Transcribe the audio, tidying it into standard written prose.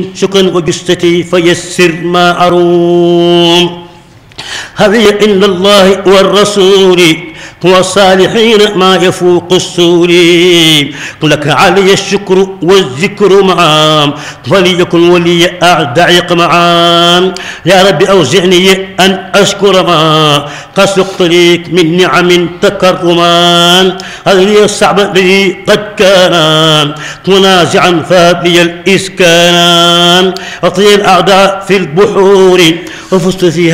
شكرا وجستي فيسر ما أروم. هذه عند الله والرسول والصالحين ما يفوق السور. لك علي الشكر والذكر معام وليكن ولي أعدعق معام. يا رب أوزعني أن أشكر ما قد سقت ليك من نعم تكرما. هذه الصعب الذي قد كان منازعا فابلي الإسكان. أطير الأعداء في البحور وفزت فيها